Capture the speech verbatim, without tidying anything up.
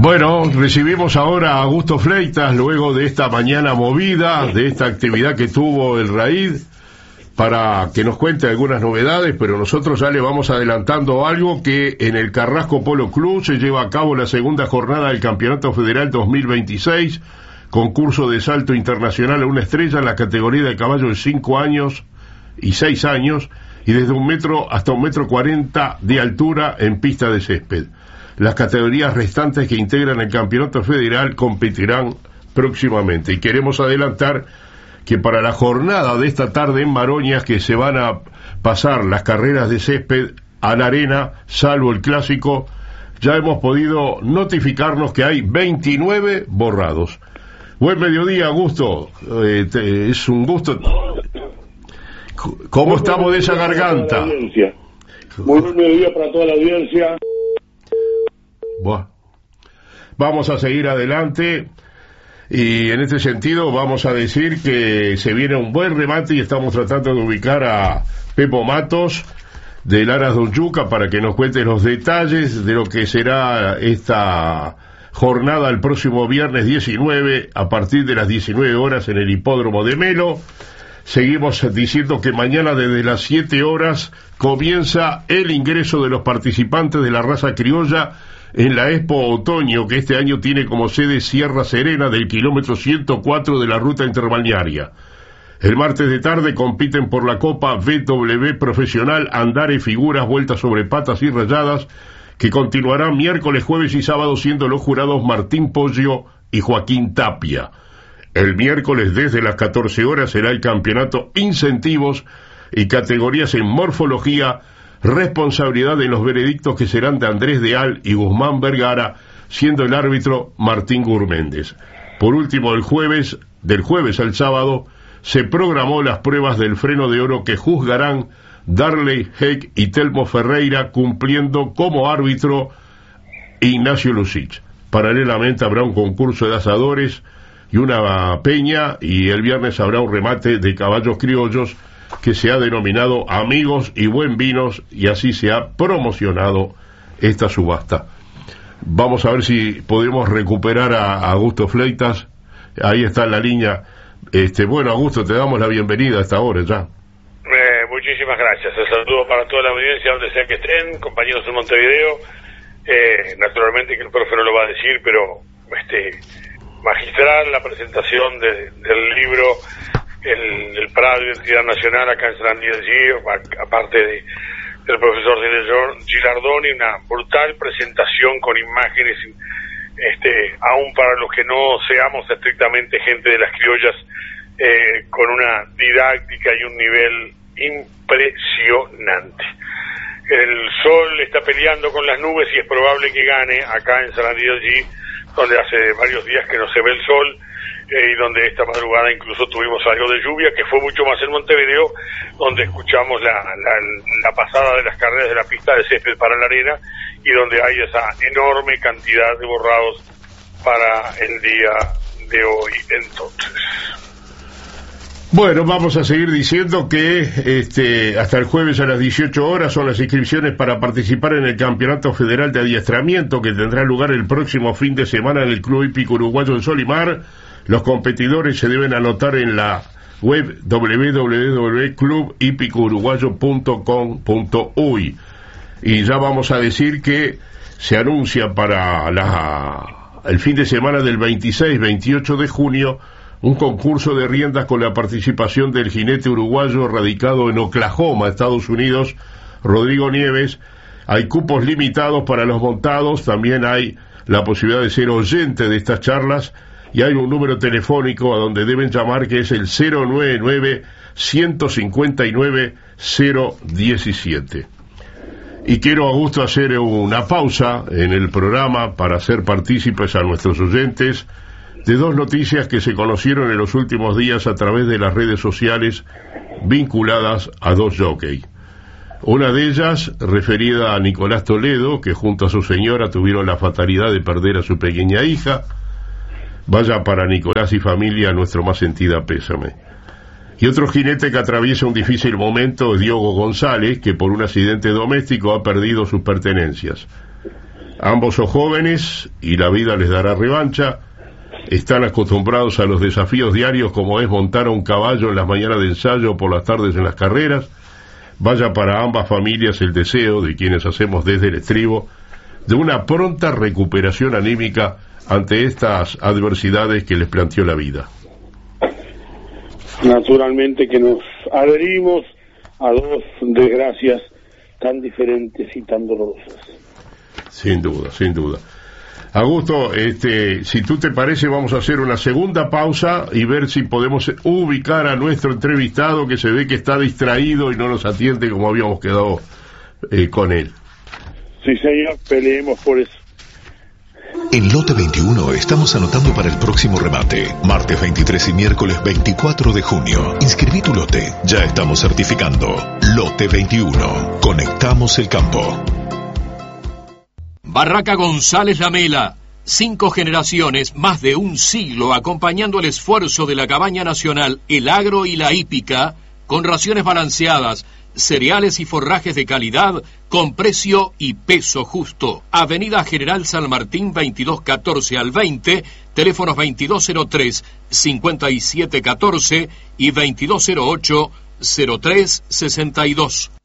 Bueno, recibimos ahora a Augusto Fleitas luego de esta mañana movida, de esta actividad que tuvo el RAID, para que nos cuente algunas novedades, pero nosotros ya le vamos adelantando algo, que en el Carrasco Polo Club se lleva a cabo la segunda jornada del Campeonato Federal dos mil veintiséis, concurso de salto internacional a una estrella en la categoría de caballo de cinco años y seis años, y desde un metro hasta un metro cuarenta de altura en pista de césped. Las categorías restantes que integran el Campeonato Federal competirán próximamente. Y queremos adelantar que para la jornada de esta tarde en Maroñas, que se van a pasar las carreras de césped a la arena, salvo el clásico, ya hemos podido notificarnos que hay veintinueve borrados. Buen mediodía, Augusto. Eh, te, es un gusto. ¿Cómo estamos de esa garganta? Muy buen mediodía para toda la audiencia. Bueno, vamos a seguir adelante y en este sentido vamos a decir que se viene un buen remate y estamos tratando de ubicar a Pepo Matos de Laras Don Yuca para que nos cuente los detalles de lo que será esta jornada el próximo viernes diecinueve a partir de las diecinueve horas en el hipódromo de Melo. Seguimos diciendo que mañana desde las siete horas comienza el ingreso de los participantes de la raza criolla en la Expo Otoño, que este año tiene como sede Sierra Serena del kilómetro ciento cuatro de la ruta interbalnearia. El martes de tarde compiten por la Copa V W Profesional Andares, Figuras, Vueltas sobre Patas y Rayadas, que continuarán miércoles, jueves y sábado, siendo los jurados Martín Poggio y Joaquín Tapia. El miércoles desde las catorce horas será el campeonato Incentivos y categorías en morfología, responsabilidad de los veredictos que serán de Andrés Deal y Guzmán Vergara, siendo el árbitro Martín Gurméndez. Por último, el jueves, del jueves al sábado, se programó las pruebas del freno de oro que juzgarán Darley Heck y Telmo Ferreira, cumpliendo como árbitro Ignacio Lucich. Paralelamente habrá un concurso de asadores y una peña, y el viernes habrá un remate de caballos criollos que se ha denominado Amigos y Buen Vinos, y así se ha promocionado esta subasta. Vamos a ver si podemos recuperar a, a Augusto Fleitas. Ahí está en la línea. Este, bueno, Augusto, te damos la bienvenida a esta hora ya. Eh, muchísimas gracias. El saludo para toda la audiencia, donde sea que estén, compañeros en Montevideo. Eh, naturalmente que el profe no lo va a decir, pero este magistral la presentación de, del libro El, el Prado de Identidad Nacional acá en San Andrés allí, aparte de, del profesor Gilardoni, una brutal presentación con imágenes, este, aún para los que no seamos estrictamente gente de las criollas, eh, con una didáctica y un nivel impresionante. El sol está peleando con las nubes y es probable que gane acá en San Andrés allí, donde hace varios días que no se ve el sol. Eh, y donde esta madrugada incluso tuvimos algo de lluvia, que fue mucho más en Montevideo, donde escuchamos la, la, la pasada de las carreras de la pista de césped para la arena, y donde hay esa enorme cantidad de borrados para el día de hoy. Entonces, bueno, vamos a seguir diciendo que este, hasta el jueves a las dieciocho horas son las inscripciones para participar en el Campeonato Federal de Adiestramiento, que tendrá lugar el próximo fin de semana en el Club Hípico Uruguayo de Solimar. Los competidores se deben anotar en la web doble u doble u doble u punto club hípico uruguayo punto com punto uy. Y ya vamos a decir que se anuncia para la, el fin de semana del veintiséis veintiocho de junio un concurso de riendas con la participación del jinete uruguayo radicado en Oklahoma, Estados Unidos, Rodrigo Nieves. Hay cupos limitados para los montados, también hay la posibilidad de ser oyente de estas charlas, y hay un número telefónico a donde deben llamar, que es el cero nueve nueve, uno cinco nueve, cero uno siete. Y quiero, Augusto, hacer una pausa en el programa para hacer partícipes a nuestros oyentes de dos noticias que se conocieron en los últimos días a través de las redes sociales vinculadas a dos jockeys. Una de ellas referida a Nicolás Toledo, que junto a su señora tuvieron la fatalidad de perder a su pequeña hija. Vaya para Nicolás y familia nuestro más sentida pésame. Y otro jinete que atraviesa un difícil momento es Diogo González, que por un accidente doméstico ha perdido sus pertenencias. Ambos son jóvenes y la vida les dará revancha. Están acostumbrados a los desafíos diarios como es montar a un caballo en las mañanas de ensayo o por las tardes en las carreras. Vaya para ambas familias el deseo de quienes hacemos desde el estribo de una pronta recuperación anímica ante estas adversidades que les planteó la vida. Naturalmente que nos adherimos a dos desgracias tan diferentes y tan dolorosas. Sin duda, sin duda. Augusto, este, si tú te parece, vamos a hacer una segunda pausa y ver si podemos ubicar a nuestro entrevistado, que se ve que está distraído y no nos atiende como habíamos quedado eh, con él. Sí, señor, peleemos por eso. En Lote veintiuno estamos anotando para el próximo remate, martes veintitrés y miércoles veinticuatro de junio. Inscribí tu lote, ya estamos certificando. Lote veintiuno, conectamos el campo. Barraca González Lamela, cinco generaciones, más de un siglo acompañando el esfuerzo de la cabaña nacional, el agro y la hípica, con raciones balanceadas, cereales y forrajes de calidad, con precio y peso justo. Avenida General San Martín veintidós catorce al veinte, teléfonos veintidós cero tres, cincuenta y siete catorce y veintidós cero ocho, cero tres sesenta y dos.